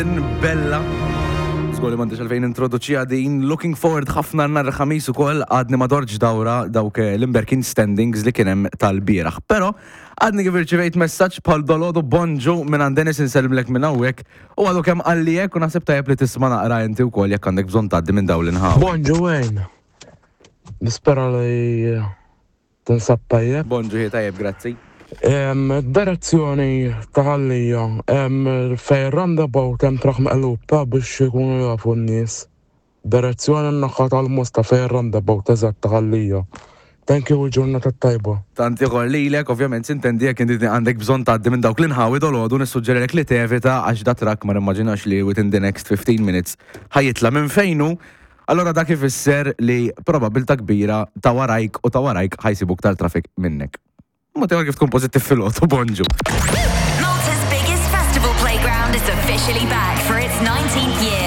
Bella. Zgoli m'għandix għalfejn introduċija din. Looking forward ħafna nhar ħamis ukoll għadni ma dorġ dawra dawk l-Imberkin standings li kien hemm tal-bieraħ. Però għadni kif irċivejt messaġġ bħal dolodu bonġu minn għand Dennis inselmlek minn hawnhekk u għadu kemm qallijek u naħseb tajjeb li tisma' naqra inti wkoll jekk għandek bżonn tgħaddi minn dawn l-inħaw. Bonġu wejn? Nispera li tinsab tajjeb. Bonġu ħie tajjeb, grazzi. Direzzjoni taħallija, fej roundabout hemm traħ meqluba biex jkunu jafu n-nies. Direzzjoni n-naħa tal-musta fej roundabout eżatt taħallija. Thank you, ġurnata tajba. Tanti lilek, ovvjament sintendi jekk inti għandek bżonn tgħaddi minn dawk l-inħawi dolodu nissuġġerilek li tevita għax da trak ma nimmaġinax li within the next 15 minutes ħajitla minn fejnu. Allora dak ifisser li probabilta kbira ta' warajk u ta' warajk ħajsibuk tal-trafik minnek. Ma tewar kif tkun pozittiv fil-lotu, bonġu. Malta's biggest festival playground is officially back for its 19th year.